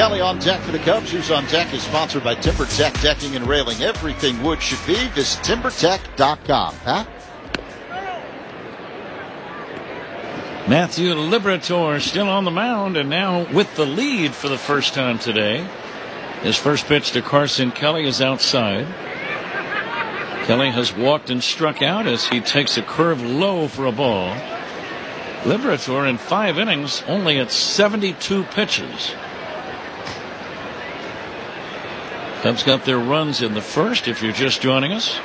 Kelly on deck for the Cubs. Who's on Deck is sponsored by TimberTech Decking and Railing. Everything wood should be. Visit TimberTech.com. Pat? Matthew Liberatore still on the mound and now with the lead for the first time today. His first pitch to Carson Kelly is outside. Kelly has walked and struck out as he takes a curve low for a ball. Liberatore in 5 innings only at 72 pitches. Cubs got their runs in the first if you're just joining us.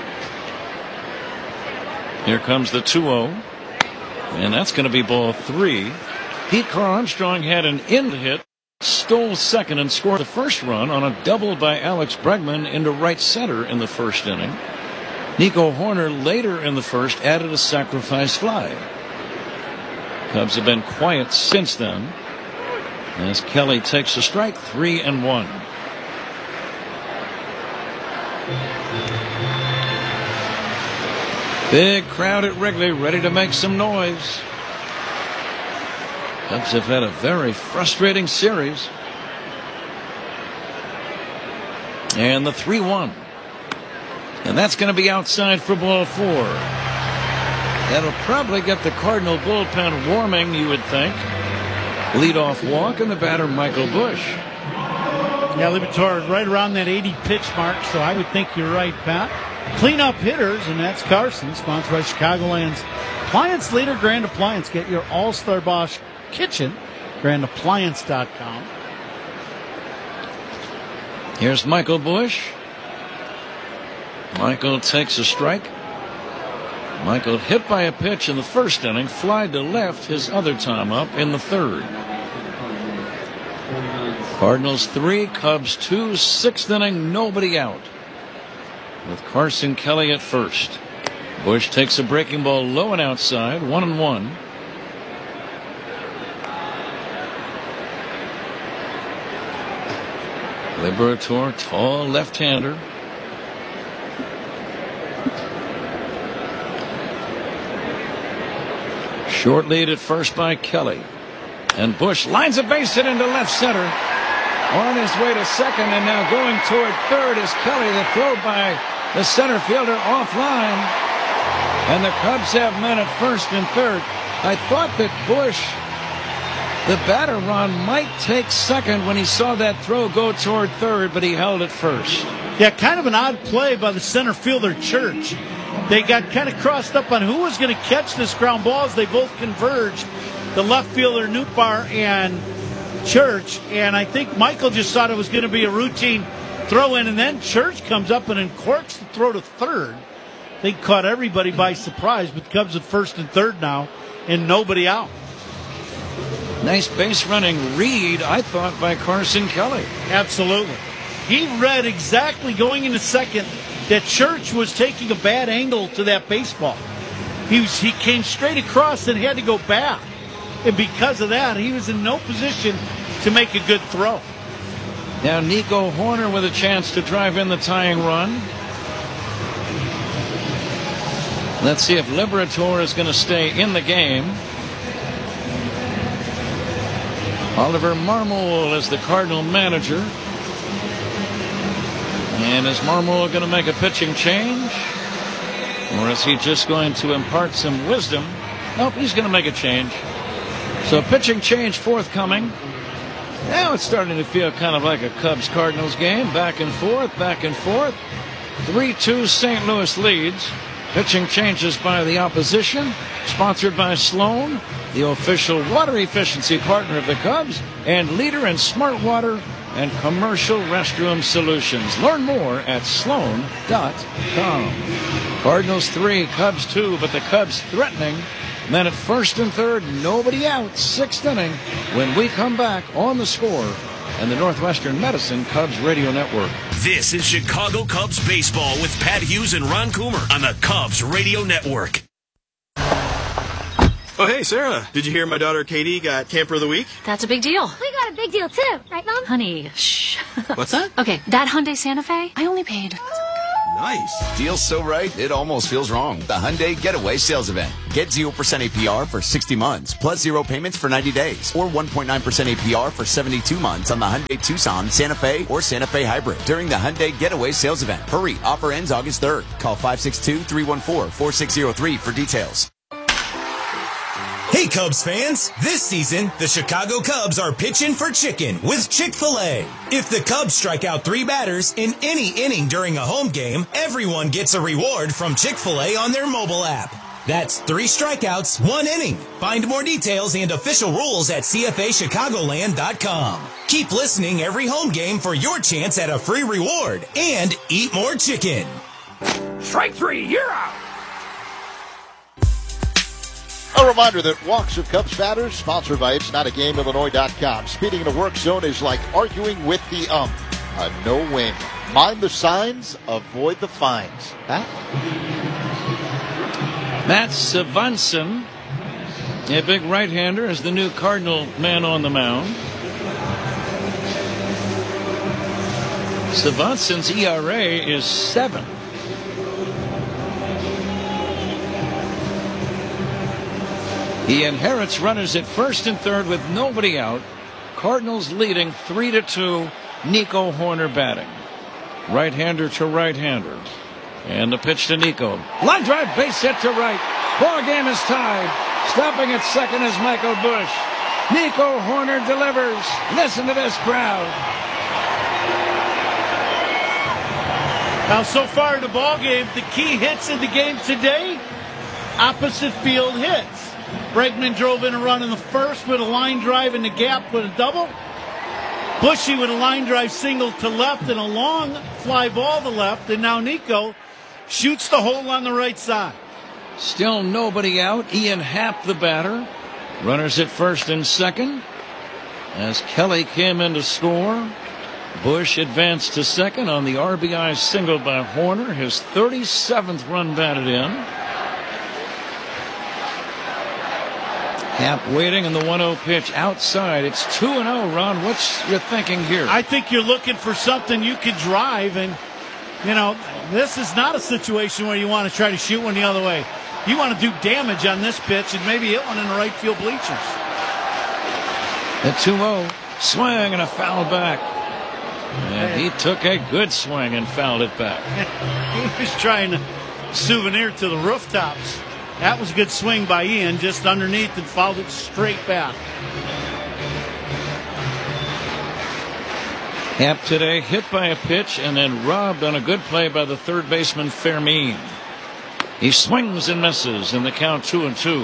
Here comes the 2-0. And that's going to be ball 3. Pete Crow Armstrong had an in hit, stole second and scored the first run on a double by Alex Bregman into right center in the first inning. Nico Horner later in the first added a sacrifice fly. Cubs have been quiet since then as Kelly takes a strike. 3-1. Big crowd at Wrigley ready to make some noise. Cubs have had a very frustrating series. And the 3-1. And that's going to be outside for ball 4. That'll probably get the Cardinal bullpen warming, you would think. Leadoff walk and the batter Michael Busch. Yeah, Liberatore is right around that 80 pitch mark, so I would think you're right, Pat. Cleanup hitters, and that's Carson, sponsored by Chicagoland's Appliance Leader, Grand Appliance. Get your All-Star Bosch kitchen, grandappliance.com. Here's Michael Busch. Michael takes a strike. Michael hit by a pitch in the first inning, fly to left his other time up in the third. Cardinals 3, Cubs 2, 6th inning, nobody out. With Carson Kelly at first. Busch takes a breaking ball low and outside, 1-1. Liberatore, tall left-hander. Short lead at first by Kelly. And Busch lines a base hit into left center. On his way to second and now going toward third is Kelly. The throw by the center fielder offline. And the Cubs have men at first and third. I thought that Busch, the batter Ron, might take second when he saw that throw go toward third, but he held it first. Yeah, kind of an odd play by the center fielder, Church. They got kind of crossed up on who was going to catch this ground ball as they both converged. The left fielder, Nootbaar, and Church. And I think Michael just thought it was going to be a routine throw in, and then Church comes up and uncorks the throw to third. They caught everybody by surprise, but the Cubs at first and third now, and nobody out. Nice base running read, I thought, by Carson Kelly. Absolutely. He read exactly going into second that Church was taking a bad angle to that baseball. He came straight across and had to go back. And because of that, he was in no position to make a good throw. Now Nico Horner with a chance to drive in the tying run. Let's see if Liberatore is going to stay in the game. Oliver Marmol is the Cardinal manager. And is Marmol going to make a pitching change? Or is he just going to impart some wisdom? Nope, he's going to make a change. So pitching change forthcoming. Now it's starting to feel kind of like a Cubs-Cardinals game. Back and forth, back and forth. 3-2 St. Louis leads. Pitching changes by the opposition. Sponsored by Sloan, the official water efficiency partner of the Cubs, and leader in smart water and commercial restroom solutions. Learn more at sloan.com. Cardinals 3, Cubs 2, but the Cubs threatening. Then at first and third, nobody out, 6th inning, when we come back on The Score and the Northwestern Medicine Cubs Radio Network. This is Chicago Cubs baseball with Pat Hughes and Ron Coomer on the Cubs Radio Network. Oh, hey, Sarah, did you hear my daughter Katie got Camper of the Week? That's a big deal. We got a big deal, too. Right, Mom? Honey, shh. What's that? Okay, that Hyundai Santa Fe, I only paid Nice. Deal's so right, it almost feels wrong. The Hyundai Getaway Sales Event. Get 0% APR for 60 months, plus 0 payments for 90 days, or 1.9% APR for 72 months on the Hyundai Tucson, Santa Fe, or Santa Fe Hybrid during the Hyundai Getaway Sales Event. Hurry, offer ends August 3rd. Call 562-314-4603 for details. Hey Cubs fans, this season, the Chicago Cubs are pitching for chicken with Chick-fil-A. If the Cubs strike out 3 batters in any inning during a home game, everyone gets a reward from Chick-fil-A on their mobile app. That's 3 strikeouts, 1 inning. Find more details and official rules at CFAChicagoland.com. Keep listening every home game for your chance at a free reward and eat more chicken. Strike 3, you're out. A reminder that Walks of Cubs batters, sponsored by It'sNotAGameIllinois.com. Speeding in a work zone is like arguing with the ump. A no-win. Mind the signs, avoid the fines. Pat? Matt Svanson, a big right-hander, is the new Cardinal man on the mound. Svanson's ERA is 7. He inherits runners at first and third with nobody out. Cardinals leading 3-2. Nico Hoerner batting. Right-hander to right-hander. And the pitch to Nico. Line drive, base hit to right. Ball game is tied. Stopping at second is Michael Busch. Nico Hoerner delivers. Listen to this crowd. Now, so far in the ball game, the key hits in the game today, opposite field hits. Bregman drove in a run in the first with a line drive in the gap with a double. Bushy with a line drive single to left and a long fly ball to left. And now Nico shoots the hole on the right side. Still nobody out. Ian Happ, the batter. Runners at first and second. As Kelly came in to score. Busch advanced to second on the RBI single by Hoerner. His 37th run batted in. Happ waiting on the 1-0 pitch outside. It's 2-0, Ron. What's your thinking here? I think you're looking for something you could drive, and, you know, this is not a situation where you want to try to shoot one the other way. You want to do damage on this pitch and maybe hit one in the right field bleachers. At 2-0, swing and a foul back. And he took a good swing and fouled it back. He was trying to souvenir to the rooftops. That was a good swing by Ian, just underneath and fouled it straight back. Happ today hit by a pitch and then robbed on a good play by the third baseman Fermin. He swings and misses in the count 2-2.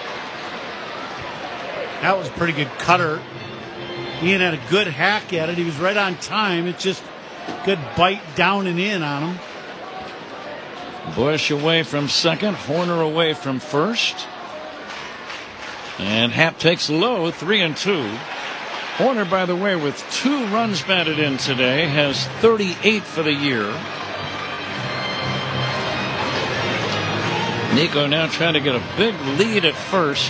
That was a pretty good cutter. Ian had a good hack at it. He was right on time. It's just good bite down and in on him. Busch away from second, Hoerner away from first. And Happ takes low, 3-2. Hoerner, by the way, with 2 runs batted in today, has 38 for the year. Nico now trying to get a big lead at first.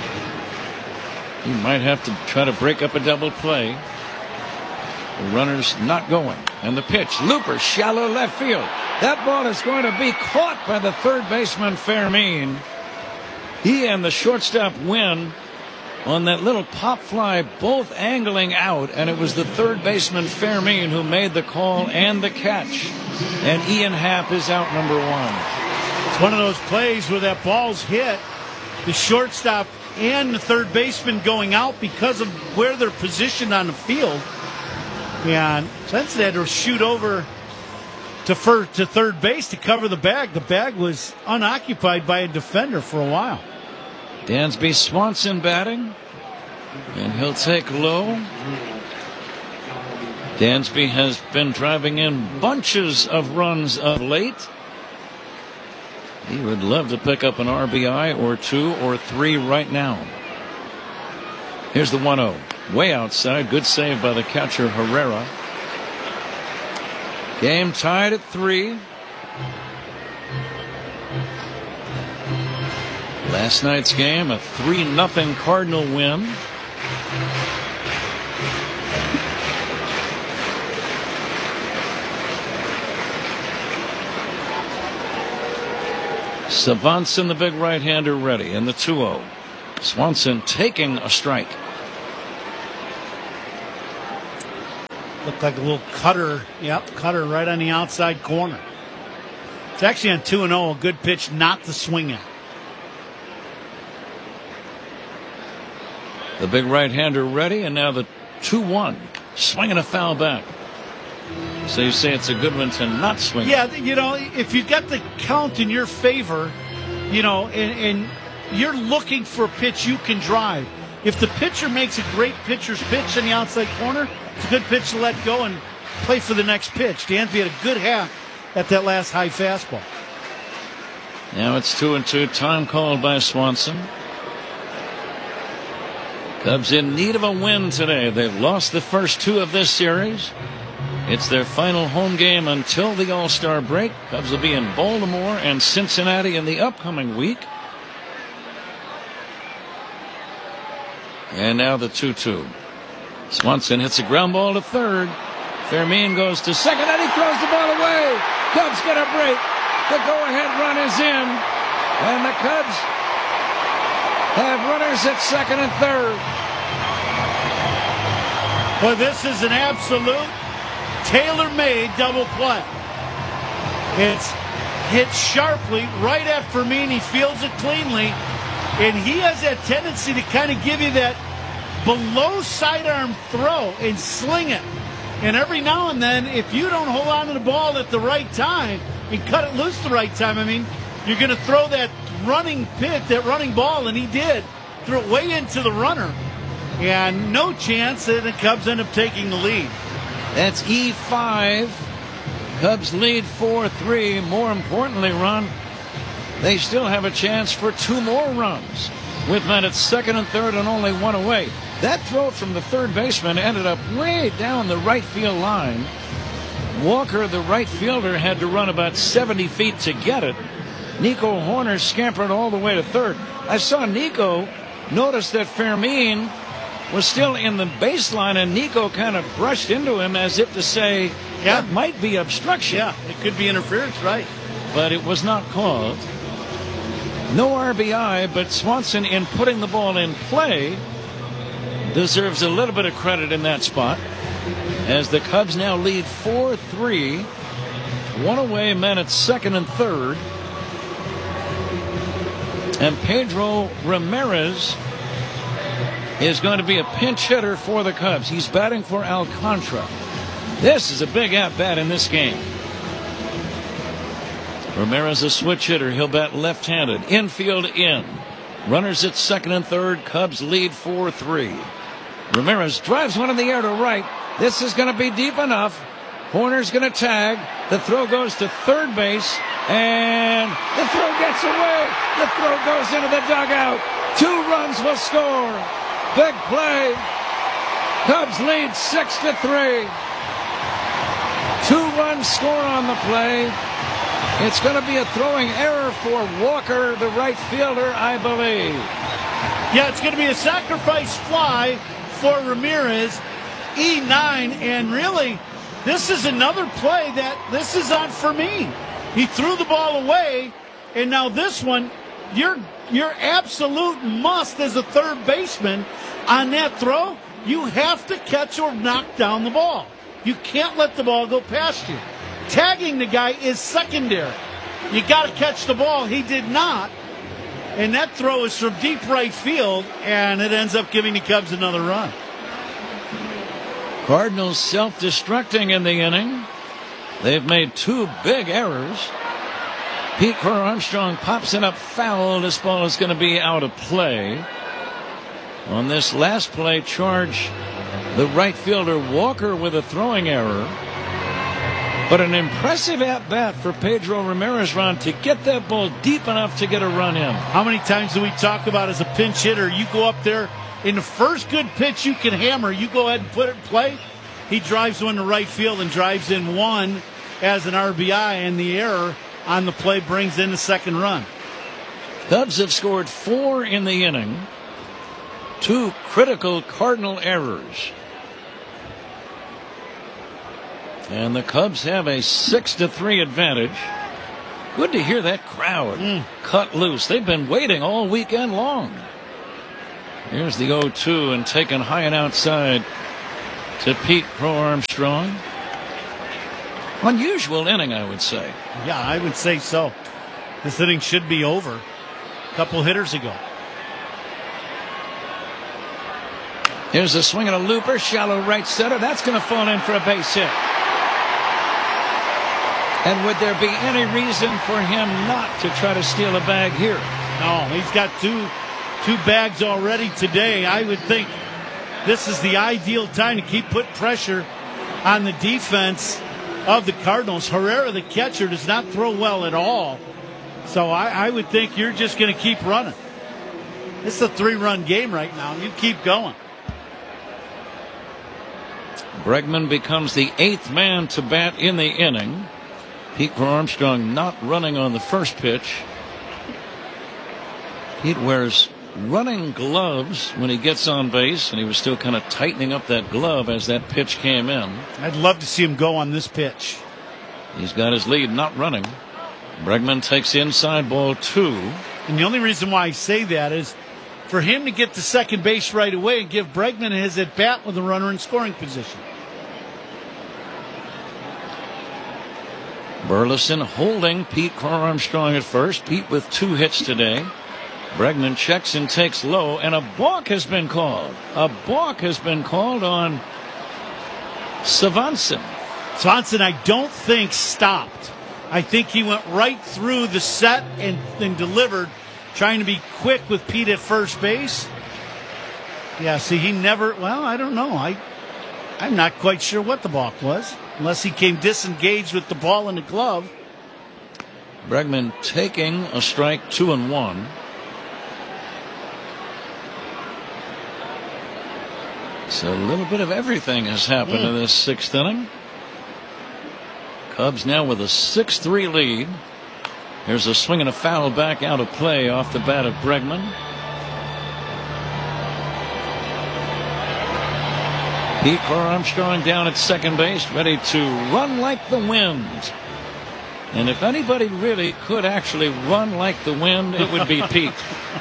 He might have to try to break up a double play. The runner's not going. And the pitch, looper, shallow left field. That ball is going to be caught by the third baseman Fermin. He and the shortstop win on that little pop fly, both angling out, and it was the third baseman Fermin who made the call and the catch. And Ian Happ is out number 1. It's one of those plays where that ball's hit. The shortstop and the third baseman going out because of where they're positioned on the field. And Swenson had to shoot over to third base to cover the bag. The bag was unoccupied by a defender for a while. Dansby Swanson batting, and he'll take low. Dansby has been driving in bunches of runs of late. He would love to pick up an RBI or 2 or 3 right now. Here's the 1-0. Way outside. Good save by the catcher Herrera. Game tied at 3. Last night's game, a 3-0 Cardinal win. Swanson, the big right-hander, ready in the 2-0. Swanson taking a strike. Looked like a little cutter. Yep, cutter right on the outside corner. It's actually on 2-0, a good pitch not to swing at. The big right-hander ready, and now the 2-1. Swinging a foul back. So you say it's a good one to not swing. Yeah, if you got the count in your favor, and you're looking for a pitch you can drive. If the pitcher makes a great pitcher's pitch in the outside corner, it's a good pitch to let go and play for the next pitch. Dansby had a good half at that last high fastball. Now it's 2-2. Time called by Swanson. Cubs in need of a win today. They've lost the first 2 of this series. It's their final home game until the All-Star break. Cubs will be in Baltimore and Cincinnati in the upcoming week. And now the 2-2. Swanson hits a ground ball to third. Fermin goes to second, and he throws the ball away. Cubs get a break. The go-ahead run is in. And the Cubs have runners at second and third. Well, this is an absolute tailor-made double play. It's hit sharply right at Fermin. He fields it cleanly. And he has that tendency to kind of give you that below sidearm throw and sling it. And every now and then, if you don't hold on to the ball at the right time and cut it loose the right time, you're going to throw that running pitch, that running ball, and he did. Threw it way into the runner. And no chance, and the Cubs end up taking the lead. That's E5. Cubs lead 4-3. More importantly, Ron, they still have a chance for 2 more runs with men at second and third and only 1 away. That throw from the third baseman ended up way down the right field line. Walker, the right fielder, had to run about 70 feet to get it. Nico Hoerner scampered all the way to third. I saw Nico notice that Fermin was still in the baseline, and Nico kind of brushed into him as if to say, that might be obstruction. Yeah, it could be interference, right. But it was not called. No RBI, but Swanson, in putting the ball in play, deserves a little bit of credit in that spot. As the Cubs now lead 4-3. 1 away, men at second and third. And Pedro Ramirez is going to be a pinch hitter for the Cubs. He's batting for Alcantara. This is a big at-bat in this game. Ramirez, a switch hitter. He'll bat left-handed. Infield in. Runners at second and third. Cubs lead 4-3. Ramirez drives one in the air to right. This is going to be deep enough. Hoerner's going to tag. The throw goes to third base. And the throw gets away. The throw goes into the dugout. 2 runs will score. Big play. Cubs lead 6-3. 2-run score on the play. It's going to be a throwing error for Walker, the right fielder, I believe. Yeah, it's going to be a sacrifice fly for Ramirez, E9, and really, this is another play this is on Fermin. He threw the ball away, and now this one, your absolute must as a third baseman on that throw, you have to catch or knock down the ball. You can't let the ball go past you. Tagging the guy is secondary. You got to catch the ball. He did not. And that throw is from deep right field, and it ends up giving the Cubs another run. Cardinals self-destructing in the inning. They've made 2 big errors. Pete Crow Armstrong pops it up foul. This ball is going to be out of play. On this last play, charge the right fielder Walker with a throwing error. But an impressive at-bat for Pedro Ramirez, Ron, to get that ball deep enough to get a run in. How many times do we talk about as a pinch hitter, you go up there, in the first good pitch you can hammer, you go ahead and put it in play. He drives one to right field and drives in 1 as an RBI, and the error on the play brings in the second run. Cubs have scored 4 in the inning. 2 critical Cardinal errors. And the Cubs have a 6-3 advantage. Good to hear that crowd cut loose. They've been waiting all weekend long. Here's the 0-2 and taken high and outside to Pete Crow Armstrong. Unusual inning, I would say. Yeah, I would say so. This inning should be over a couple hitters ago. Here's a swing and a looper, shallow right center. That's going to fall in for a base hit. And would there be any reason for him not to try to steal a bag here? No, he's got two bags already today. I would think this is the ideal time to keep putting pressure on the defense of the Cardinals. Herrera, the catcher, does not throw well at all. So I would think you're just going to keep running. It's a 3-run game right now. You keep going. Bregman becomes the 8th man to bat in the inning. Pete Crow Armstrong not running on the first pitch. Pete wears running gloves when he gets on base, and he was still kind of tightening up that glove as that pitch came in. I'd love to see him go on this pitch. He's got his lead, not running. Bregman takes inside, ball 2. And the only reason why I say that is for him to get to second base right away and give Bregman his at-bat with a runner in scoring position. Burleson holding Pete Crow Armstrong at first. Pete with 2 hits today. Bregman checks and takes low, and a balk has been called. A balk has been called on Swanson. Swanson, I don't think stopped. I think he went right through the set and then delivered, trying to be quick with Pete at first base. Yeah, see, he never, well, I don't know. I'm not quite sure what the balk was, unless he came disengaged with the ball in the glove. Bregman taking a strike, 2-1. So a little bit of everything has happened in this 6th inning. Cubs now with a 6-3 lead. Here's a swing and a foul back out of play off the bat of Bregman. Pete Crow Armstrong down at second base, ready to run like the wind. And if anybody really could actually run like the wind, it would be Pete.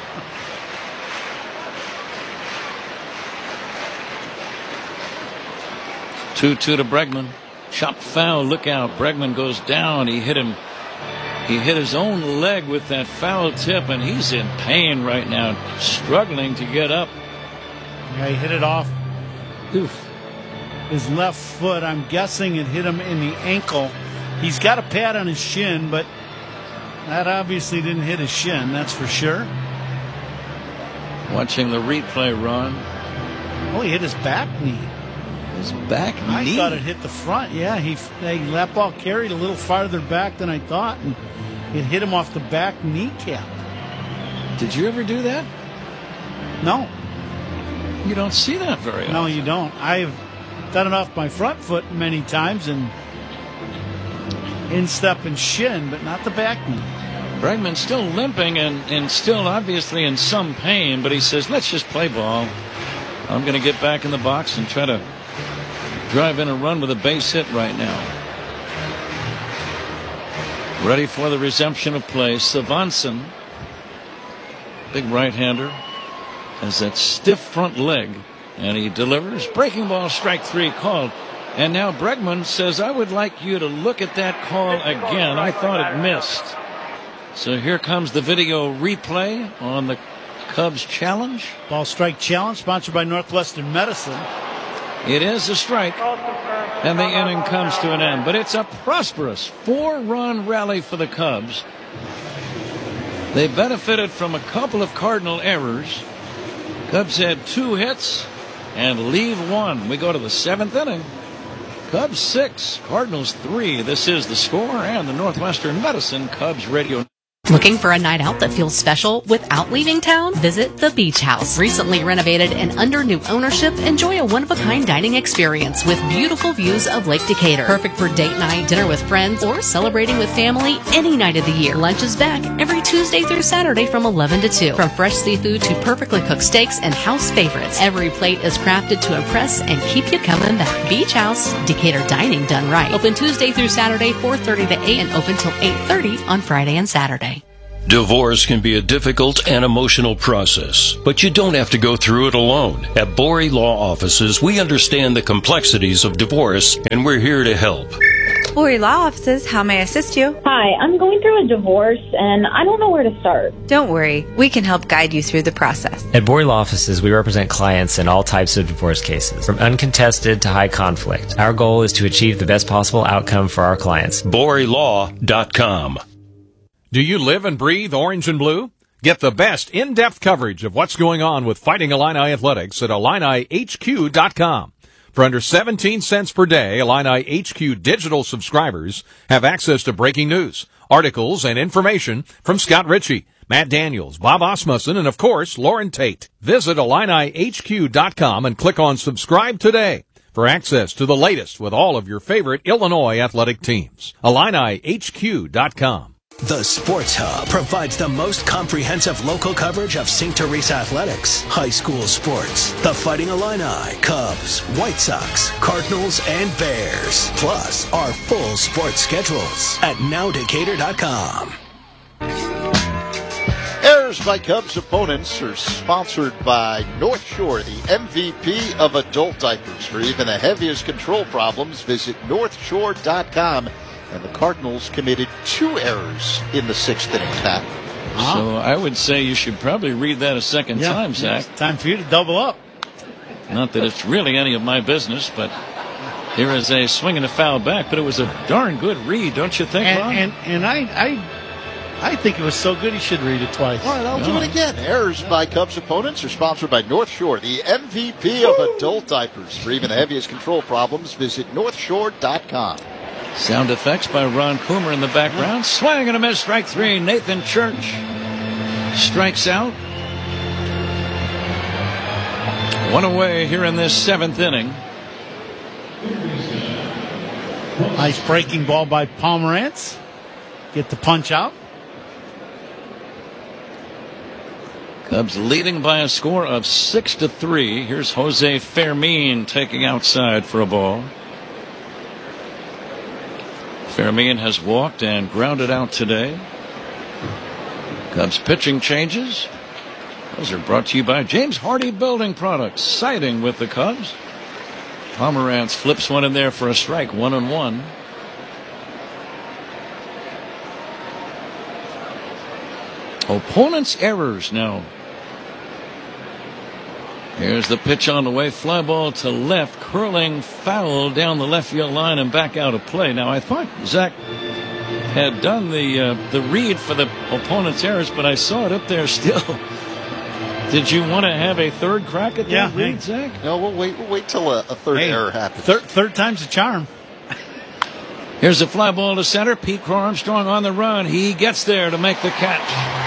Two to Bregman. Chopped foul. Look out. Bregman goes down. He hit him. He hit his own leg with that foul tip, and he's in pain right now, struggling to get up. Yeah, he hit it off Oof. his left foot. I'm guessing it hit him in the ankle. He's got a pad on his shin, but that obviously didn't hit his shin, that's for sure. Watching the replay run. Oh, he hit his back knee. His back knee? I thought it hit the front. Yeah, that ball carried a little farther back than I thought, and it hit him off the back kneecap. Did you ever do that? No. You don't see that very often. No, you don't. I've done it off my front foot many times and instep and shin, but not the back knee. Bregman still limping and still obviously in some pain, but he says, let's just play ball. I'm going to get back in the box and try to drive in a run with a base hit right now. Ready for the resumption of play. Swanson, big right-hander, has that stiff front leg, and he delivers. Breaking ball, strike 3 called. And now Bregman says, I would like you to look at that call again. I thought it missed. So here comes the video replay on the Cubs challenge. Ball strike challenge sponsored by Northwestern Medicine. It is a strike, and the inning comes to an end. But it's a prosperous 4-run rally for the Cubs. They benefited from a couple of Cardinal errors. Cubs had 2 hits and leave 1. We go to the 7th inning. Cubs 6, Cardinals 3. This is The Score and the Northwestern Medicine Cubs Radio. Looking for a night out that feels special without leaving town? Visit the Beach House. Recently renovated and under new ownership, enjoy a one-of-a-kind dining experience with beautiful views of Lake Decatur. Perfect for date night, dinner with friends, or celebrating with family any night of the year. Lunch is back every Tuesday through Saturday from 11 to 2. From fresh seafood to perfectly cooked steaks and house favorites, every plate is crafted to impress and keep you coming back. Beach House, Decatur dining done right. Open Tuesday through Saturday, 4:30 to 8, and open till 8:30 on Friday and Saturday. Divorce can be a difficult and emotional process, but you don't have to go through it alone. At Borey Law Offices, we understand the complexities of divorce, and we're here to help. Borey Law Offices, how may I assist you? Hi, I'm going through a divorce, and I don't know where to start. Don't worry, we can help guide you through the process. At Borey Law Offices, we represent clients in all types of divorce cases, from uncontested to high conflict. Our goal is to achieve the best possible outcome for our clients. BoreyLaw.com. Do you live and breathe orange and blue? Get the best in-depth coverage of what's going on with Fighting Illini Athletics at IlliniHQ.com. For under 17 cents per day, Illini HQ digital subscribers have access to breaking news, articles, and information from Scott Ritchie, Matt Daniels, Bob Osmussen, and of course, Lauren Tate. Visit IlliniHQ.com and click on subscribe today for access to the latest with all of your favorite Illinois athletic teams. IlliniHQ.com. The Sports Hub provides the most comprehensive local coverage of St. Teresa athletics, high school sports, the Fighting Illini, Cubs, White Sox, Cardinals, and Bears. Plus, our full sports schedules at NowDecatur.com. Errors by Cubs opponents are sponsored by North Shore, the MVP of adult diapers. For even the heaviest control problems, visit NorthShore.com. And the Cardinals committed 2 errors in the 6th inning, Pat. So I would say you should probably read that a second time, Zach. It's time for you to double up. Not that it's really any of my business, but here is a swing and a foul back, but it was a darn good read, don't you think, Ron? And I think it was so good he should read it twice. All right, I'll do it again. Errors by Cubs opponents are sponsored by North Shore, the MVP of adult diapers. For even the heaviest control problems, visit NorthShore.com. Sound effects by Ron Coomer in the background. Swing and a miss, strike 3. Nathan Church strikes out. 1 away here in this 7th inning. Nice breaking ball by Pomerantz. Get the punch out. Cubs leading by a score of 6-3. Here's Jose Fermin taking outside for a ball. Fermin has walked and grounded out today. Cubs pitching changes. Those are brought to you by James Hardy Building Products, siding with the Cubs. Pomerantz flips one in there for a strike, 1-1. Opponents' errors now. Here's the pitch on the way. Fly ball to left. Curling foul down the left field line and back out of play. Now, I thought Zach had done the read for the opponent's errors, but I saw it up there still. Did you want to have a third crack at that read, Zach? No, we'll wait till a third error happens. Third time's a charm. Here's a fly ball to center. Pete Crow Armstrong on the run. He gets there to make the catch.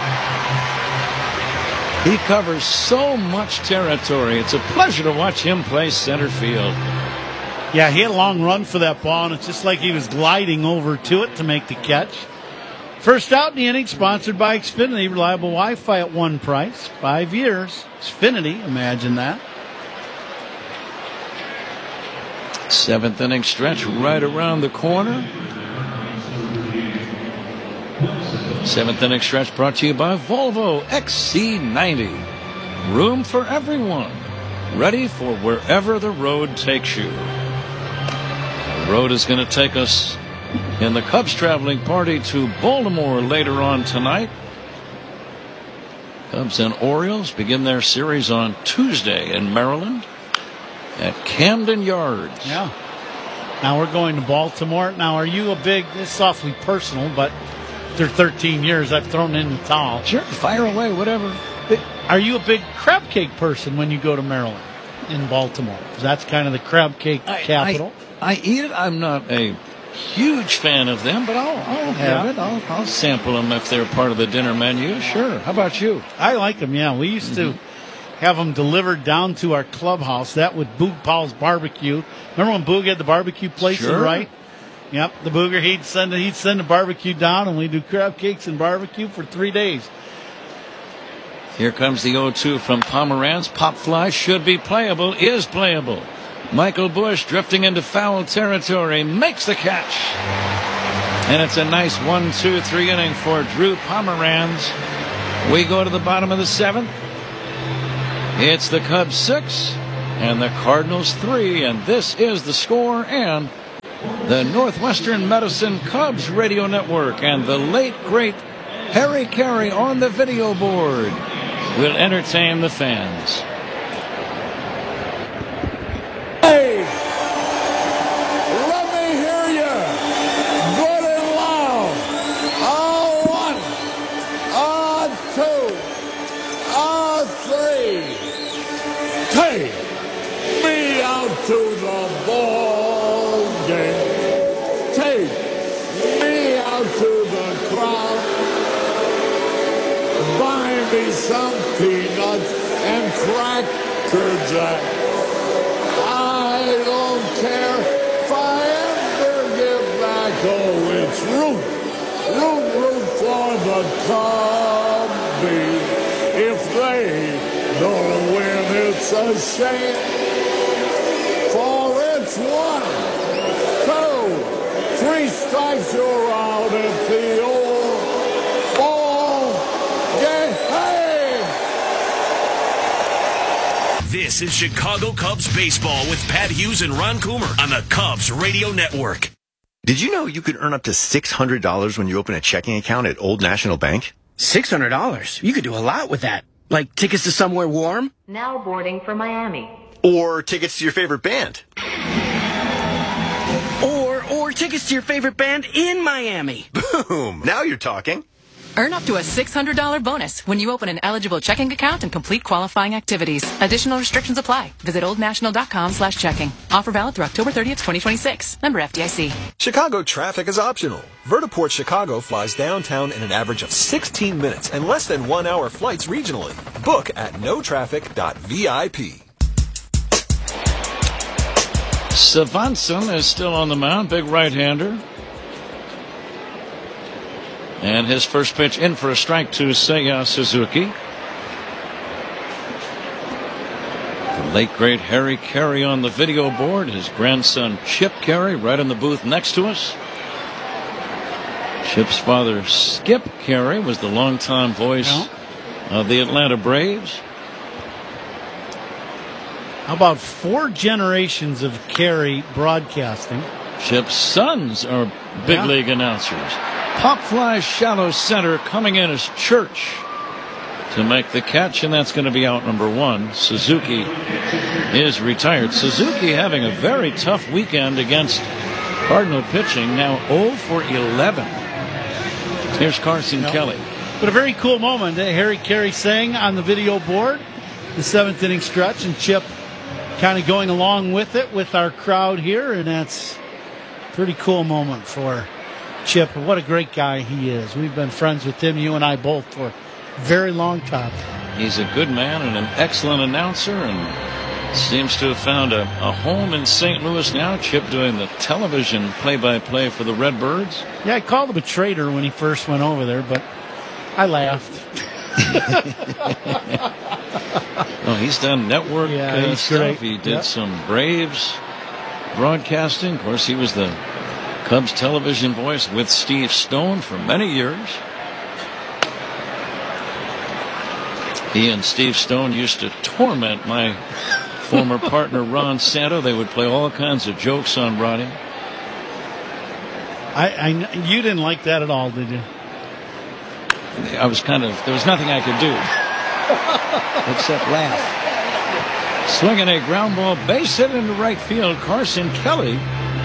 He covers so much territory. It's a pleasure to watch him play center field. Yeah, he had a long run for that ball, and it's just like he was gliding over to it to make the catch. First out in the inning, sponsored by Xfinity. Reliable Wi-Fi at one price. 5 years. Xfinity, imagine that. 7th inning stretch right around the corner. 7th inning stretch brought to you by Volvo XC90. Room for everyone. Ready for wherever the road takes you. The road is going to take us in the Cubs traveling party to Baltimore later on tonight. Cubs and Orioles begin their series on Tuesday in Maryland at Camden Yards. Yeah. Now we're going to Baltimore. Now, are you a big, this is awfully personal, but after 13 years, I've thrown in the towel. Sure, fire away, whatever. Are you a big crab cake person when you go to Maryland in Baltimore? That's kind of the crab cake capital. I eat it. I'm not a huge fan of them, but I'll have it. I'll sample them if they're part of the dinner menu. Sure. How about you? I like them, yeah. We used to have them delivered down to our clubhouse. That would Boog Powell's Barbecue. Remember when Boog had the barbecue place, right? Yep, the Booger, he'd send the barbecue down, and we'd do crab cakes and barbecue for 3 days. Here comes the 0-2 from Pomerantz. Pop fly should be playable, is playable. Michael Bush drifting into foul territory, makes the catch. And it's a nice 1-2-3 inning for Drew Pomerantz. We go to the bottom of the 7th. It's the Cubs 6 and the Cardinals 3, and this is the score and the Northwestern Medicine Cubs Radio Network and the late, great Harry Carey on the video board will entertain the fans. Hey, let me hear you good and loud. On 1, on 2, on 3. Take me out to the ball game. Take me out to the crowd. Buy me some peanuts and Cracker Jack. I don't care if I ever get back. Oh, it's root for the Cubbies. If they don't win, it's a shame. For it's 1, 2, 3 strikes, you're out at the old ball game. This is Chicago Cubs baseball with Pat Hughes and Ron Coomer on the Cubs Radio Network. Did you know you could earn up to $600 when you open a checking account at Old National Bank? $600? You could do a lot with that. Like tickets to somewhere warm? Now boarding for Miami. Or tickets to your favorite band. Or tickets to your favorite band in Miami. Boom! Now you're talking. Earn up to a $600 bonus when you open an eligible checking account and complete qualifying activities. Additional restrictions apply. Visit oldnational.com/checking. Offer valid through October 30th, 2026. Member FDIC. Chicago traffic is optional. Vertiport Chicago flies downtown in an average of 16 minutes and less than 1 hour flights regionally. Book at notraffic.vip. Svanson is still on the mound, big right-hander. And his first pitch in for a strike to Seiya Suzuki. The late, great Harry Carey on the video board. His grandson Chip Carey right in the booth next to us. Chip's father, Skip Carey, was the longtime voice of the Atlanta Braves. How about 4 generations of Carey broadcasting? Chip's sons are big league announcers. Pop fly shallow center coming in as Church to make the catch, and that's going to be out number 1. Suzuki is retired. Suzuki having a very tough weekend against Cardinal pitching, now 0 for 11. Here's Carson Kelly. But a very cool moment that Harry Carey sang on the video board, the 7th inning stretch, and Chip kind of going along with it with our crowd here, and that's a pretty cool moment for Chip. What a great guy he is. We've been friends with him, you and I both, for a very long time. He's a good man and an excellent announcer, and seems to have found a home in St. Louis now. Chip doing the television play-by-play for the Redbirds. Yeah, I called him a traitor when he first went over there, but I laughed. Oh, he's done network stuff. Great. He did some Braves broadcasting. Of course, he was the Cubs television voice with Steve Stone for many years. He and Steve Stone used to torment my former partner Ron Santo. They would play all kinds of jokes on Ronnie. You didn't like that at all, did you? I was there was nothing I could do except laugh. Swinging a ground ball, base hit into right field. Carson Kelly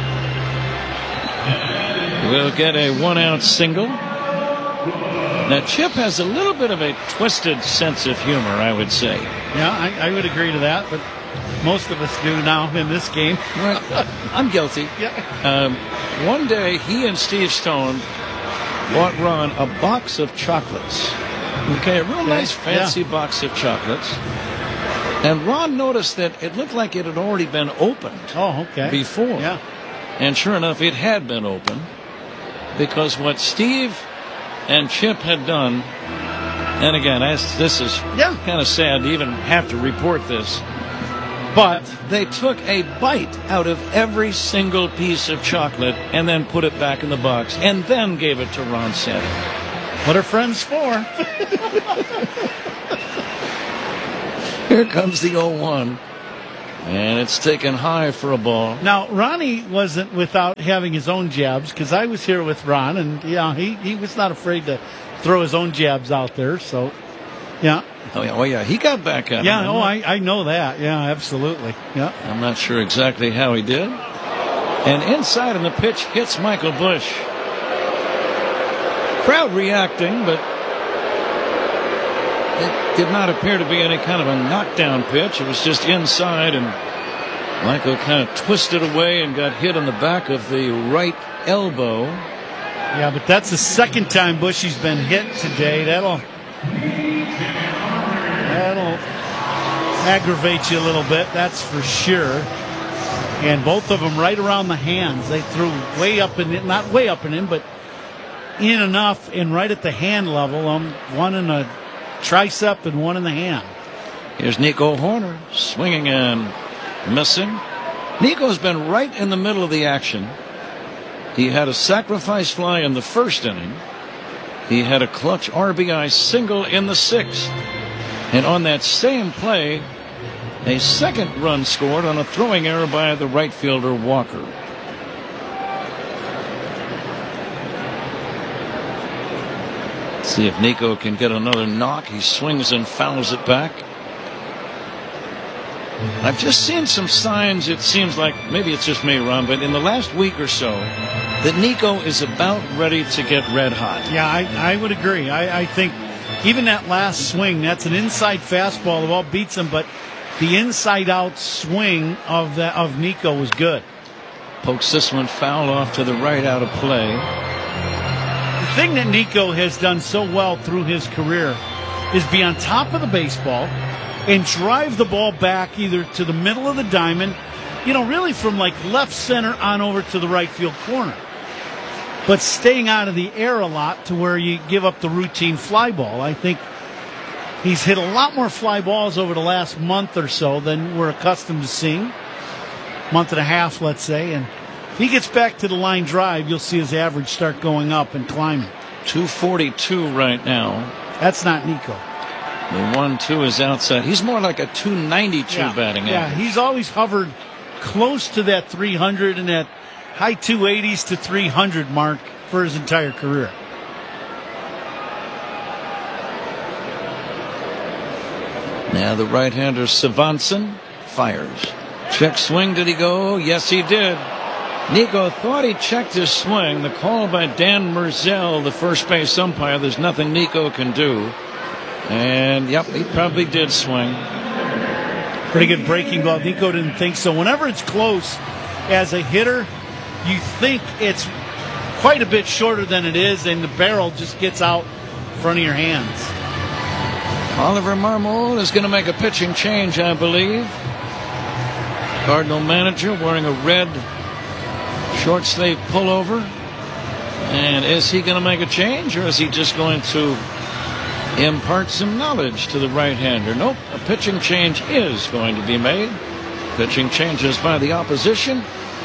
will get a 1-out single. Now, Chip has a little bit of a twisted sense of humor, I would say. Yeah, I would agree to that, but most of us do now in this game. I'm guilty. Yeah. one day he and Steve Stone bought Ron a box of chocolates. Okay, a real nice fancy box of chocolates. And Ron noticed that it looked like it had already been opened before. Yeah. And sure enough, it had been opened, because what Steve and Chip had done, and again, this is kind of sad to even have to report this, but they took a bite out of every single piece of chocolate and then put it back in the box and then gave it to Ron Santo. What are friends for? Here comes the 0-1, and it's taken high for a ball. Now, Ronnie wasn't without having his own jabs, because I was here with Ron, and he was not afraid to throw his own jabs out there, so, yeah. Oh, yeah, he got back at him. Yeah, I know that. Yeah, absolutely. Yeah. I'm not sure exactly how he did. And inside, and the pitch hits Michael Busch. Crowd reacting, but it did not appear to be any kind of a knockdown pitch. It was just inside, and Michael kind of twisted away and got hit on the back of the right elbow. Yeah, but that's the second time Bushy's been hit today. That'll aggravate you a little bit, that's for sure. And both of them right around the hands. They threw way up and in, not way up and in, but in enough and right at the hand level. One in the tricep and one in the hand. Here's Nico Horner swinging and missing. Nico's been right in the middle of the action. He had a sacrifice fly in the first inning. He had a clutch RBI single in the sixth. And on that same play, a second run scored on a throwing error by the right fielder Walker. Let's see if Nico can get another knock. He swings and fouls it back. I've just seen some signs, it seems like, maybe it's just me, Ron, but in the last week or so, that Nico is about ready to get red hot. Yeah, I would agree. I think even that last swing, that's an inside fastball. The ball beats him, but the inside-out swing of Nico was good. Pokes this one foul off to the right, out of play. The thing that Nico has done so well through his career is be on top of the baseball and drive the ball back either to the middle of the diamond, really from like left center on over to the right field corner. But staying out of the air a lot to where you give up the routine fly ball. I think he's hit a lot more fly balls over the last month or so than we're accustomed to seeing. Month and a half, let's say. And if he gets back to the line drive, you'll see his average start going up and climbing. 242 right now. That's not Nico. The 1-2 is outside. He's more like a 292 batting average. Yeah, he's always hovered close to that 300 and that high 280s to 300 mark for his entire career. Now the right-hander Svanson fires. Check swing, did he go? Yes, he did. Nico thought he checked his swing. The call by Dan Merzel, the first base umpire, there's nothing Nico can do. And, yep, he probably did swing. Pretty good breaking ball. Nico didn't think so. Whenever it's close as a hitter, you think it's quite a bit shorter than it is, and the barrel just gets out in front of your hands. Oliver Marmol is going to make a pitching change, I believe. Cardinal manager wearing a red short sleeve pullover. And is he going to make a change, or is he just going to impart some knowledge to the right-hander? Nope, a pitching change is going to be made. Pitching changes by the opposition.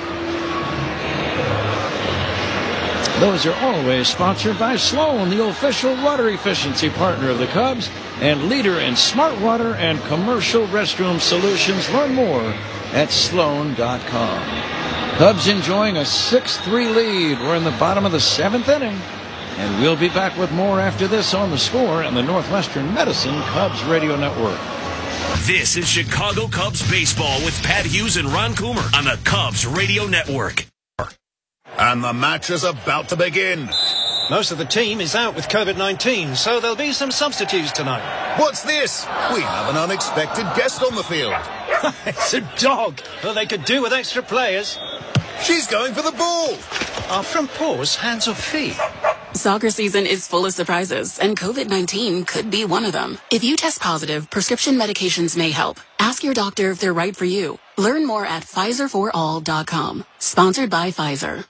Those are always sponsored by Sloan, the official water efficiency partner of the Cubs and leader in smart water and commercial restroom solutions. Learn more at Sloan.com. Cubs enjoying a 6-3 lead. We're in the bottom of the seventh inning. And we'll be back with more after this on The Score and the Northwestern Medicine Cubs Radio Network. This is Chicago Cubs baseball with Pat Hughes and Ron Coomer on the Cubs Radio Network. And the match is about to begin. Most of the team is out with COVID-19, so there'll be some substitutes tonight. What's this? We have an unexpected guest on the field. It's a dog. Well, they could do with extra players. She's going for the ball. Are front paws hands or feet? Soccer season is full of surprises, and COVID-19 could be one of them. If you test positive, prescription medications may help. Ask your doctor if they're right for you. Learn more at PfizerForAll.com. Sponsored by Pfizer.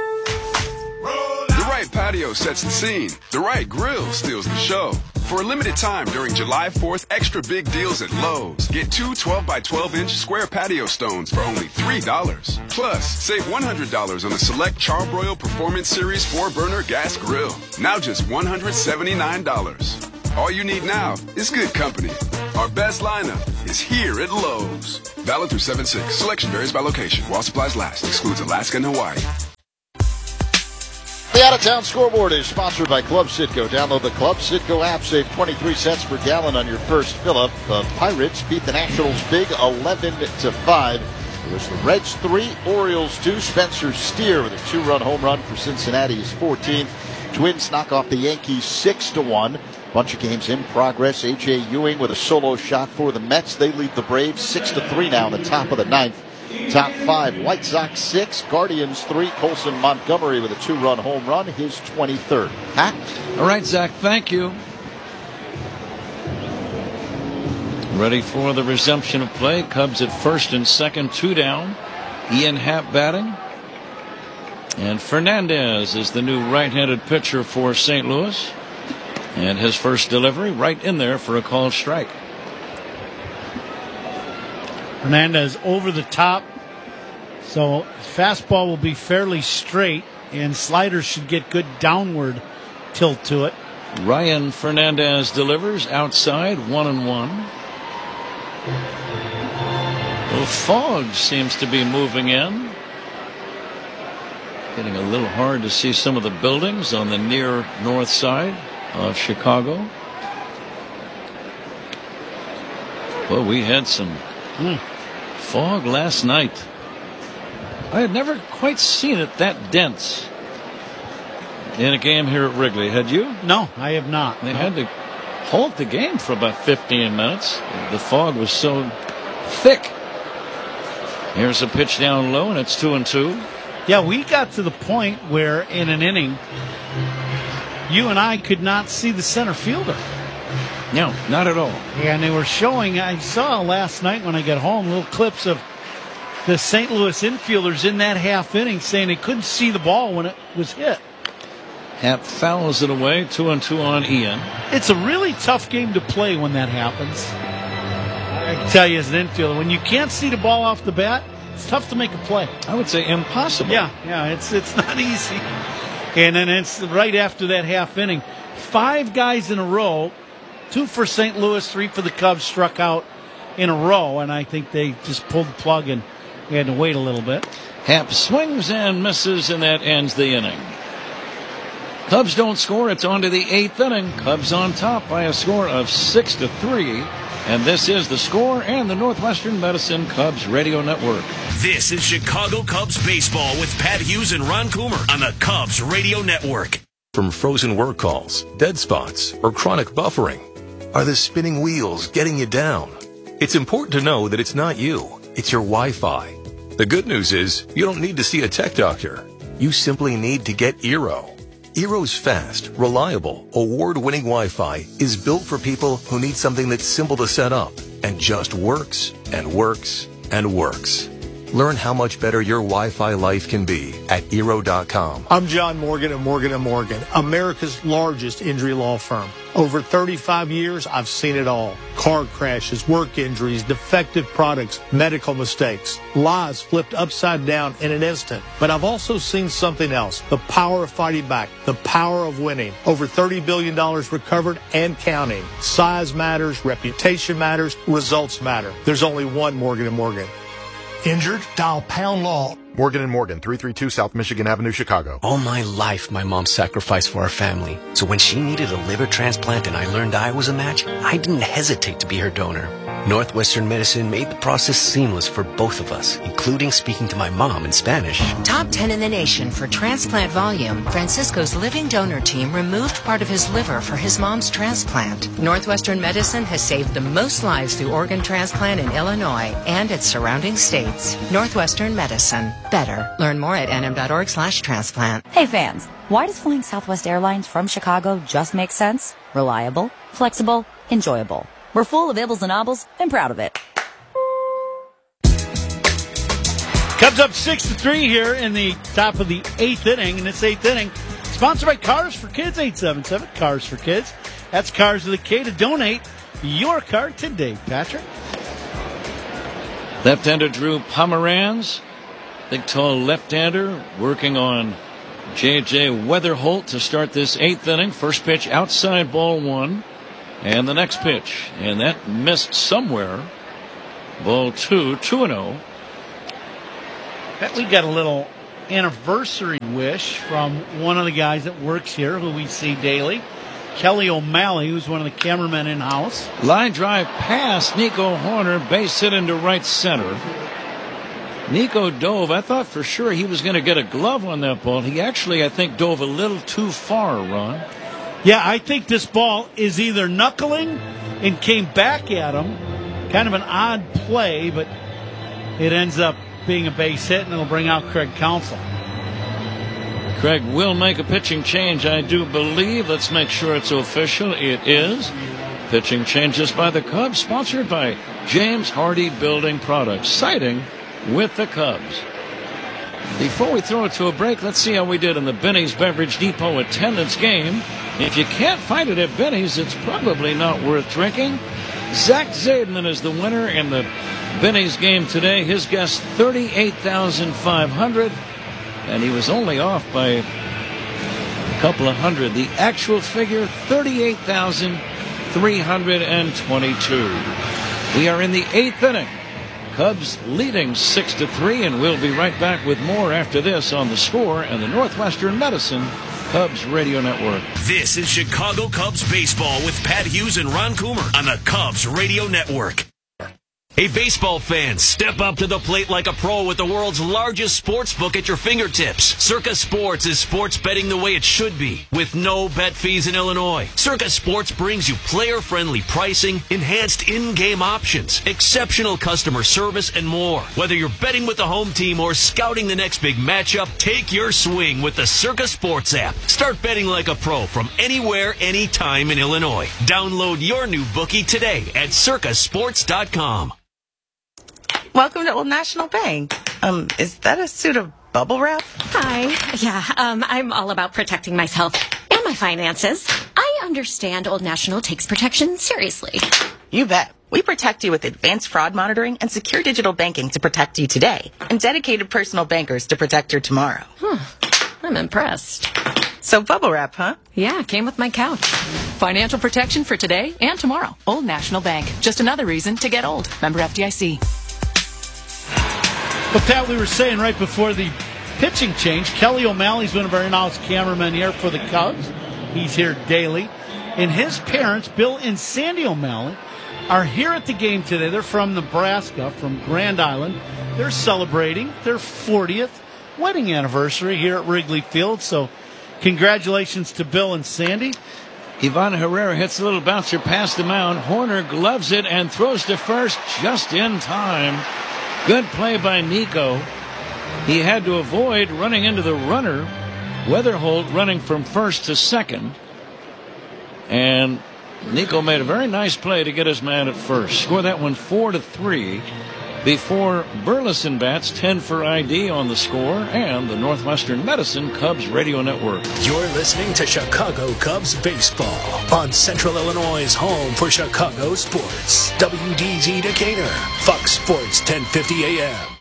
The right patio sets the scene. The right grill steals the show. For a limited time during July 4th, extra big deals at Lowe's. Get two 12 by 12 inch square patio stones for only $3. Plus, save $100 on a select Charbroil Performance Series 4-burner gas grill. Now just $179. All you need now is good company. Our best lineup is here at Lowe's. Valid through 7/6. Selection varies by location. While supplies last. Excludes Alaska and Hawaii. The Out-of-Town Scoreboard is sponsored by Club Citgo. Download the Club Citgo app. Save 23 cents per gallon on your first fill-up. The Pirates beat the Nationals big 11-5. It was the Reds 3, Orioles 2. Spencer Steer with a 2-run home run for Cincinnati's 14th. Twins knock off the Yankees 6-1. Bunch of games in progress. A.J. Ewing with a solo shot for the Mets. They lead the Braves 6-3 now in the top of the ninth. Top 5, White Sox 6, Guardians 3, Colson Montgomery with a 2-run home run, his 23rd. Pat? All right, Zach, thank you. Ready for the resumption of play. Cubs at first and second, 2 down. Ian Happ batting. And Fernandez is the new right-handed pitcher for St. Louis. And his first delivery right in there for a called strike. Hernandez over the top, so fastball will be fairly straight, and sliders should get good downward tilt to it. Ryan Fernandez delivers outside, 1-1. The fog seems to be moving in. Getting a little hard to see some of the buildings on the near north side of Chicago. Well, we had some fog last night. I had never quite seen it that dense in a game here at Wrigley. Had you? No, I have not. They had to halt the game for about 15 minutes. The fog was so thick. Here's a pitch down low, and it's 2-2. Yeah, we got to the point where in an inning, you and I could not see the center fielder. No, not at all. And they were showing, I saw last night when I got home, little clips of the St. Louis infielders in that half inning saying they couldn't see the ball when it was hit. Happ fouls it away, 2-2 on Ian. It's a really tough game to play when that happens. I can tell you as an infielder, when you can't see the ball off the bat, it's tough to make a play. I would say impossible. Yeah, it's not easy. And then it's right after that half inning. 5 guys in a row, 2 for St. Louis, 3 for the Cubs, struck out in a row, and I think they just pulled the plug and we had to wait a little bit. Happ swings and misses, and that ends the inning. Cubs don't score. It's on to the 8th inning. Cubs on top by a score of 6-3. And this is The Score and the Northwestern Medicine Cubs Radio Network. This is Chicago Cubs baseball with Pat Hughes and Ron Coomer on the Cubs Radio Network. From frozen work calls, dead spots, or chronic buffering, are the spinning wheels getting you down? It's important to know that it's not you. It's your Wi-Fi. The good news is you don't need to see a tech doctor. You simply need to get Eero. Eero's fast, reliable, award-winning Wi-Fi is built for people who need something that's simple to set up and just works and works and works. Learn how much better your Wi-Fi life can be at Eero.com. I'm John Morgan of Morgan & Morgan, America's largest injury law firm. Over 35 years, I've seen it all. Car crashes, work injuries, defective products, medical mistakes, lives flipped upside down in an instant. But I've also seen something else, the power of fighting back, the power of winning. Over $30 billion recovered and counting. Size matters, reputation matters, results matter. There's only one Morgan & Morgan. Injured? Dial Pound Law. Morgan & Morgan, 332 South Michigan Avenue, Chicago. All my life, my mom sacrificed for our family. So when she needed a liver transplant and I learned I was a match, I didn't hesitate to be her donor. Northwestern Medicine made the process seamless for both of us, including speaking to my mom in Spanish. Top 10 in the nation for transplant volume, Francisco's living donor team removed part of his liver for his mom's transplant. Northwestern Medicine has saved the most lives through organ transplant in Illinois and its surrounding states. Northwestern Medicine. Better. Learn more at nm.org/transplant. Hey fans, why does flying Southwest Airlines from Chicago just make sense? Reliable, flexible, enjoyable. We're full of ibbles and obbles and proud of it. Cubs up 6-3 here in the top of the 8th inning. In this 8th inning, sponsored by Cars for Kids, 877 Cars for Kids. That's Cars with a K to donate your car today, Patrick. Left-hander Drew Pomeranz, big tall left-hander, working on J.J. Weatherholt to start this 8th inning. First pitch outside, ball 1. And the next pitch, and that missed somewhere. Ball 2, 2-0. Bet we got a little anniversary wish from one of the guys that works here, who we see daily, Kelly O'Malley, who's one of the cameramen in-house. Line drive past Nico Horner, base hit into right center. Nico dove. I thought for sure he was going to get a glove on that ball. He actually, I think, dove a little too far, Ron. Yeah, I think this ball is either knuckling and came back at him. Kind of an odd play, but it ends up being a base hit, and it'll bring out Craig Counsell. Craig will make a pitching change, I do believe. Let's make sure it's official. It is. Pitching changes by the Cubs, sponsored by James Hardy Building Products, siding with the Cubs. Before we throw it to a break, let's see how we did in the Benny's Beverage Depot attendance game. If you can't find it at Benny's, it's probably not worth drinking. Zach Zaidman is the winner in the Benny's game today. His guess, 38,500, and he was only off by a couple of hundred. The actual figure, 38,322. We are in the 8th inning. Cubs leading 6-3, and we'll be right back with more after this on The Score and the Northwestern Medicine Cubs Radio Network. This is Chicago Cubs baseball with Pat Hughes and Ron Coomer on the Cubs Radio Network. Hey, baseball fans, step up to the plate like a pro with the world's largest sports book at your fingertips. Circa Sports is sports betting the way it should be, with no bet fees in Illinois. Circa Sports brings you player-friendly pricing, enhanced in-game options, exceptional customer service, and more. Whether you're betting with the home team or scouting the next big matchup, take your swing with the Circa Sports app. Start betting like a pro from anywhere, anytime in Illinois. Download your new bookie today at circasports.com. Welcome to Old National Bank. Is that a suit of bubble wrap? Hi. Yeah, I'm all about protecting myself and my finances. I understand Old National takes protection seriously. You bet. We protect you with advanced fraud monitoring and secure digital banking to protect you today, and dedicated personal bankers to protect your tomorrow. I'm impressed. So bubble wrap, huh? Yeah, came with my couch. Financial protection for today and tomorrow. Old National Bank. Just another reason to get old. Member FDIC. But Pat, we were saying right before the pitching change, Kelly O'Malley's one of our in-house cameramen here for the Cubs. He's here daily. And his parents, Bill and Sandy O'Malley, are here at the game today. They're from Nebraska, from Grand Island. They're celebrating their 40th wedding anniversary here at Wrigley Field. So congratulations to Bill and Sandy. Ivan Herrera hits a little bouncer past the mound. Horner gloves it and throws to first just in time. Good play by Nico. He had to avoid running into the runner. Weatherholt running from first to second. And Nico made a very nice play to get his man at first. Score that one 4-3 before Burleson bats. 10 for ID on the Score and the Northwestern Medicine Cubs Radio Network. You're listening to Chicago Cubs baseball on Central Illinois' home for Chicago sports. WDZ Decatur, Fox Sports 1050 AM.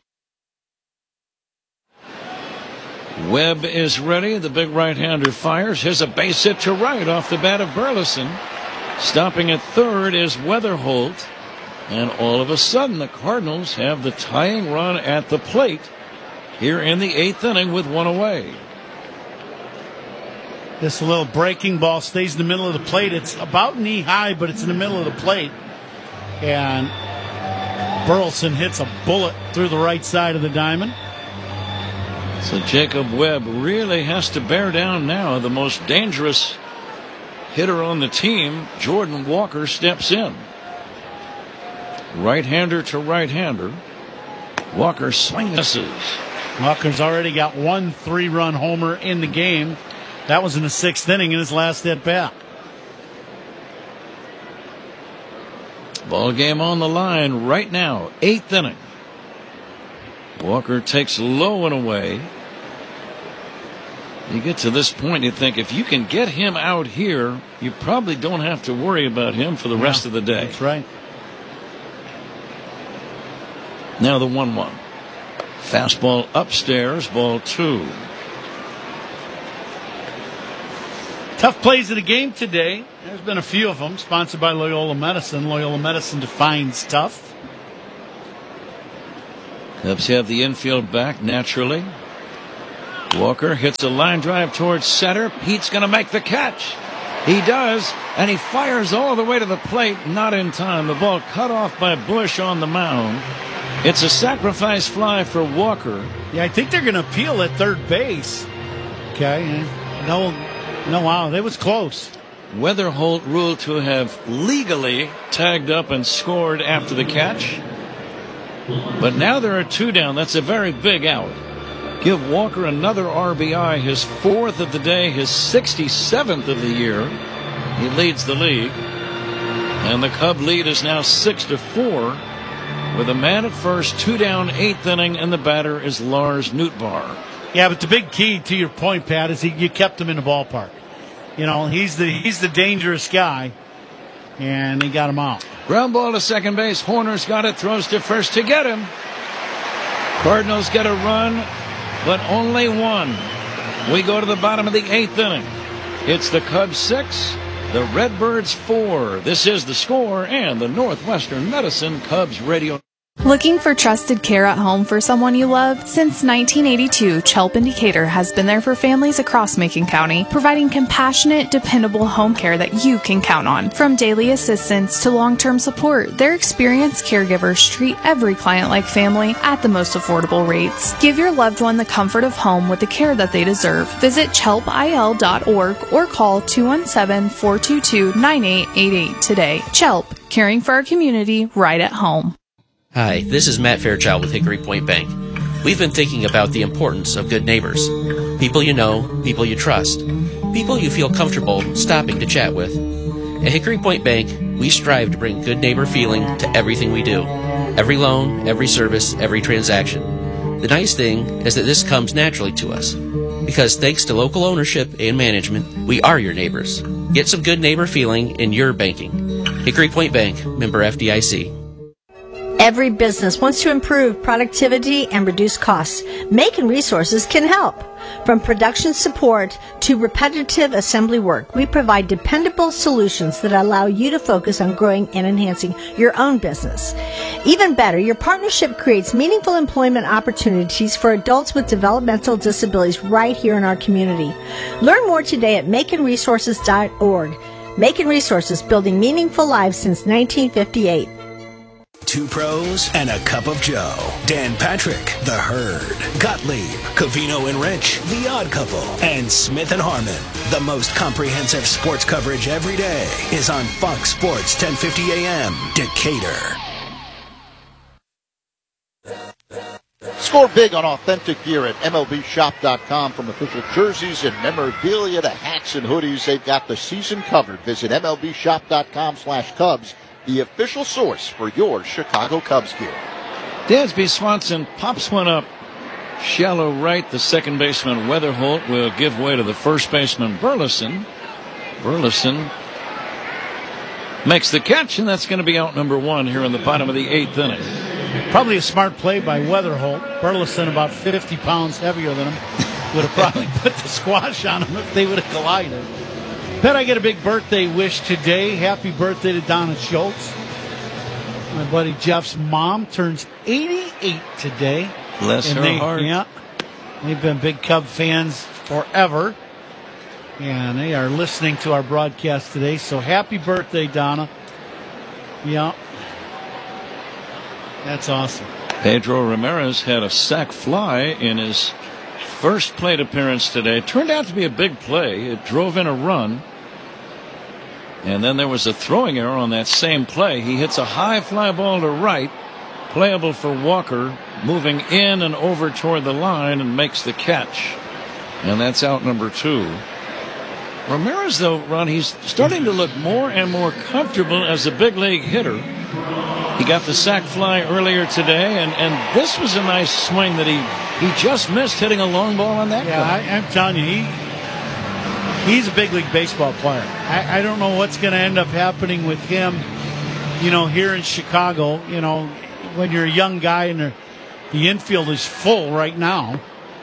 Webb is ready. The big right-hander fires. Here's a base hit to right off the bat of Burleson. Stopping at third is Weatherholt. And all of a sudden, the Cardinals have the tying run at the plate here in the 8th inning with one away. This little breaking ball stays in the middle of the plate. It's about knee high, but it's in the middle of the plate. And Burleson hits a bullet through the right side of the diamond. So Jacob Webb really has to bear down now. The most dangerous hitter on the team, Jordan Walker, steps in. Right-hander to right-hander. Walker swings. Misses. Walker's already got one 3-run homer in the game. That was in the 6th inning in his last at-bat. Ball game on the line right now, 8th inning. Walker takes low and away. You get to this point, you think if you can get him out here, you probably don't have to worry about him for the rest of the day. That's right. Now the 1-1. Fastball upstairs, ball 2. Tough plays of the game today. There's been a few of them, sponsored by Loyola Medicine. Loyola Medicine defines tough. Cubs have the infield back naturally. Walker hits a line drive towards center. Pete's going to make the catch. He does, and he fires all the way to the plate. Not in time. The ball cut off by Bush on the mound. It's a sacrifice fly for Walker. Yeah, I think they're going to appeal at third base. Okay. No out. It was close. Weatherholt ruled to have legally tagged up and scored after the catch. But now there are 2 down. That's a very big out. Give Walker another RBI, his 4th of the day, his 67th of the year. He leads the league. And the Cub lead is now 6-4 with a man at first, 2 down, 8th inning, and the batter is Lars Nootbaar. Yeah, but the big key to your point, Pat, is you kept him in the ballpark. You know, he's the dangerous guy, and they got him out. Ground ball to second base. Horner's got it, throws to first to get him. Cardinals get a run, but only one. We go to the bottom of the 8th inning. It's the Cubs 6, the Redbirds 4. This is The Score and the Northwestern Medicine Cubs radio. Looking for trusted care at home for someone you love? Since 1982, Chelp in Decatur has been there for families across Macon County, providing compassionate, dependable home care that you can count on. From daily assistance to long-term support, their experienced caregivers treat every client like family at the most affordable rates. Give your loved one the comfort of home with the care that they deserve. Visit chelpil.org or call 217-422-9888 today. Chelp, caring for our community right at home. Hi, this is Matt Fairchild with Hickory Point Bank. We've been thinking about the importance of good neighbors. People you know, people you trust, people you feel comfortable stopping to chat with. At Hickory Point Bank, we strive to bring good neighbor feeling to everything we do. Every loan, every service, every transaction. The nice thing is that this comes naturally to us. Because thanks to local ownership and management, we are your neighbors. Get some good neighbor feeling in your banking. Hickory Point Bank, member FDIC. Every business wants to improve productivity and reduce costs. Macon Resources can help. From production support to repetitive assembly work, we provide dependable solutions that allow you to focus on growing and enhancing your own business. Even better, your partnership creates meaningful employment opportunities for adults with developmental disabilities right here in our community. Learn more today at maconresources.org. Macon Resources, building meaningful lives since 1958. 2 pros and a cup of Joe. Dan Patrick, The Herd, Gottlieb, Covino and Rich, The Odd Couple, and Smith and Harmon. The most comprehensive sports coverage every day is on Fox Sports 1050 AM, Decatur. Score big on authentic gear at MLBshop.com. From official jerseys and memorabilia to hats and hoodies, they've got the season covered. Visit MLBshop.com/Cubs. The official source for your Chicago Cubs gear. Dansby Swanson pops one up shallow right. The second baseman Weatherholt will give way to the first baseman Burleson. Burleson makes the catch, and that's going to be out number 1 here in the bottom of the 8th inning. Probably a smart play by Weatherholt. Burleson, about 50 pounds heavier than him, would have probably put the squash on him if they would have collided. Bet I get a big birthday wish today. Happy birthday to Donna Schultz. My buddy Jeff's mom turns 88 today. Bless her heart. Yeah, they've been big Cub fans forever. And they are listening to our broadcast today. So happy birthday, Donna. Yeah. That's awesome. Pedro Ramirez had a sac fly in his first plate appearance today. Turned out to be a big play. It drove in a run. And then there was a throwing error on that same play. He hits a high fly ball to right, playable for Walker, moving in and over toward the line, and makes the catch. And that's out number 2. Ramirez, though, Ron, he's starting to look more and more comfortable as a big league hitter. He got the sac fly earlier today, and this was a nice swing that he just missed, hitting a long ball on that. Yeah, I'm telling you, he's a big league baseball player. I don't know what's going to end up happening with him, here in Chicago. When you're a young guy and the infield is full right now.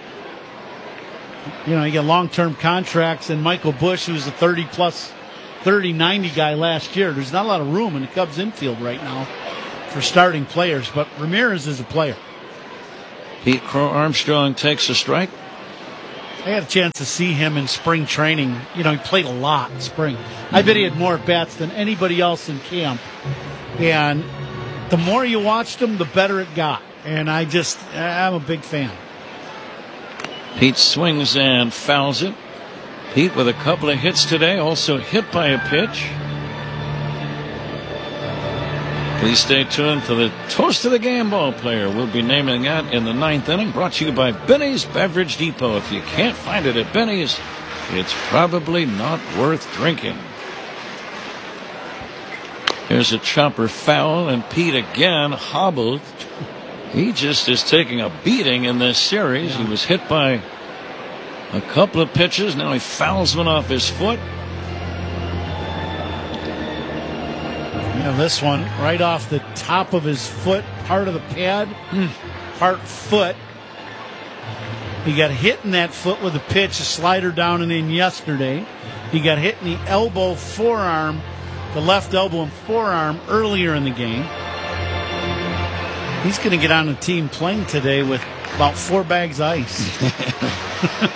You get long-term contracts, and Michael Busch, who's a 30-90 guy last year. There's not a lot of room in the Cubs infield right now for starting players, but Ramirez is a player. Pete Crow Armstrong takes a strike. I had a chance to see him in spring training. He played a lot in spring. I bet he had more at-bats than anybody else in camp. And the more you watched him, the better it got. And I'm a big fan. Pete swings and fouls it. Pete with a couple of hits today, also hit by a pitch. Please stay tuned for the Toast of the Game ball player. We'll be naming that in the 9th inning. Brought to you by Benny's Beverage Depot. If you can't find it at Benny's, it's probably not worth drinking. Here's a chopper foul, and Pete again hobbled. He just is taking a beating in this series. He was hit by a couple of pitches. Now he fouls one off his foot. This one right off the top of his foot, part of the pad, part foot. He got hit in that foot with a pitch, a slider down and in yesterday. He got hit in the elbow, forearm, the left elbow and forearm earlier in the game. He's going to get on the team playing today with about 4 bags of ice.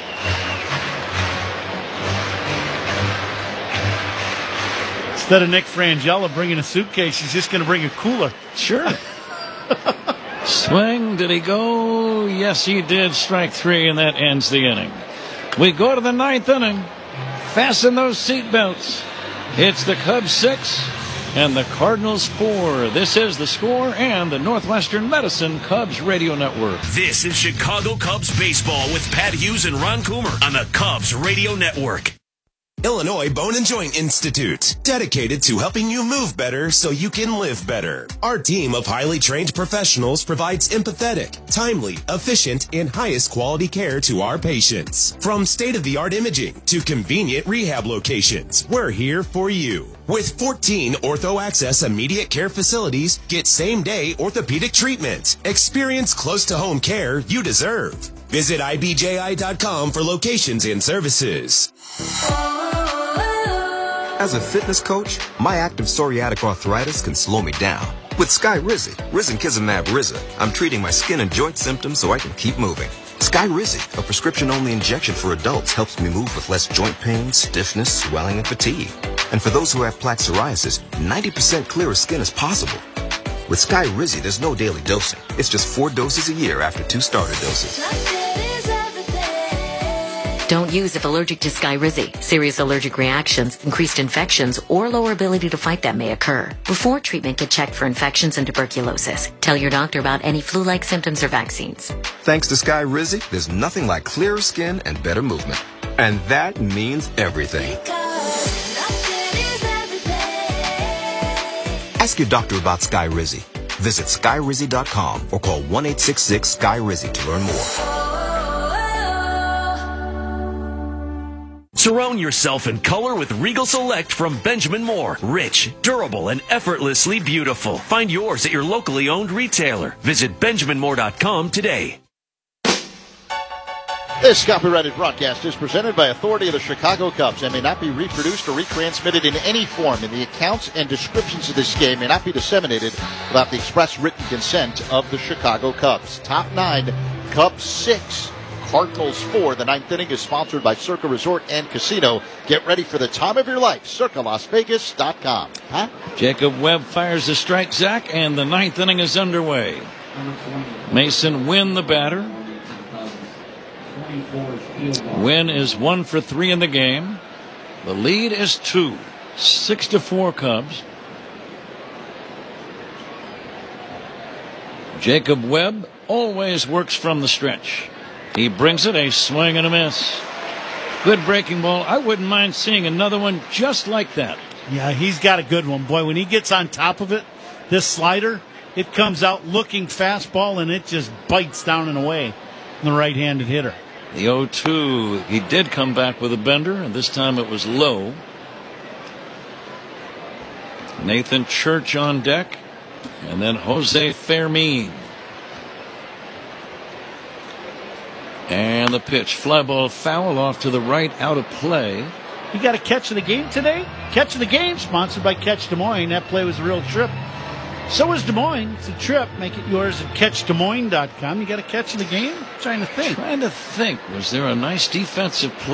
Instead of Nick Frangella bringing a suitcase, he's just going to bring a cooler. Sure. Swing. Did he go? Yes, he did. Strike 3, and that ends the inning. We go to the 9th inning. Fasten those seatbelts. It's the Cubs 6 and the Cardinals 4. This is The Score and the Northwestern Medicine Cubs Radio Network. This is Chicago Cubs baseball with Pat Hughes and Ron Coomer on the Cubs Radio Network. Illinois Bone and Joint Institute, dedicated to helping you move better so you can live better. Our team of highly trained professionals provides empathetic, timely, efficient, and highest quality care to our patients. From state-of-the-art imaging to convenient rehab locations, we're here for you. With 14 Ortho Access immediate care facilities, get same-day orthopedic treatment. Experience close-to-home care you deserve. Visit IBJI.com for locations and services. As a fitness coach, my active psoriatic arthritis can slow me down. With Skyrizi, Risankizumab Riza, I'm treating my skin and joint symptoms so I can keep moving. Skyrizi, a prescription-only injection for adults, helps me move with less joint pain, stiffness, swelling, and fatigue. And for those who have plaque psoriasis, 90% clearer skin is possible. With Skyrizi, there's no daily dosing. It's just 4 doses a year after 2 starter doses. Don't use if allergic to Skyrizi. Serious allergic reactions, increased infections, or lower ability to fight them may occur. Before treatment, get checked for infections and tuberculosis. Tell your doctor about any flu-like symptoms or vaccines. Thanks to Skyrizi, there's nothing like clearer skin and better movement. And that means everything. Ask your doctor about Skyrizi. Visit Skyrizi.com or call 1-866-SKY-RIZI to learn more. Surround yourself in color with Regal Select from Benjamin Moore. Rich, durable, and effortlessly beautiful. Find yours at your locally owned retailer. Visit BenjaminMoore.com today. This copyrighted broadcast is presented by authority of the Chicago Cubs and may not be reproduced or retransmitted in any form. And the accounts and descriptions of this game may not be disseminated without the express written consent of the Chicago Cubs. Top 9, Cubs 6, Cardinals 4. The ninth inning is sponsored by Circa Resort and Casino. Get ready for the time of your life. CircaLasVegas.com. Huh? Jacob Webb fires the strike, Zach, and the ninth inning is underway. Mason Wynn, the batter. Wynn is 1 for 3 in the game. The lead is 2. 6-4 Cubs. Jacob Webb always works from the stretch. He brings it, a swing and a miss. Good breaking ball. I wouldn't mind seeing another one just like that. Yeah, he's got a good one. Boy, when he gets on top of it, this slider, it comes out looking fastball, and it just bites down and away the right-handed hitter. The 0-2, he did come back with a bender, and this time it was low. Nathan Church on deck, and then Jose Fermin. And the pitch, fly ball foul off to the right, out of play. You got a catch of the game today? Catch of the game, sponsored by Catch Des Moines. That play was a real trip. So is Des Moines. It's a trip. Make it yours at CatchDesMoines.com. You got a catch of the game? I'm trying to think. Was there a nice defensive play?